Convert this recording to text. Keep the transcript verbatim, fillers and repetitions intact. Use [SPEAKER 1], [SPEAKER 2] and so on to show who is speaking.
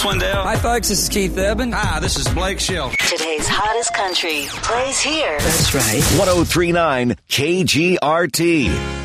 [SPEAKER 1] Swindell.
[SPEAKER 2] Hi, folks. This is Keith Urban.
[SPEAKER 1] Hi, this is Blake Shelton.
[SPEAKER 3] Today's hottest country plays here.
[SPEAKER 4] That's right.
[SPEAKER 5] one oh three point nine K G R T.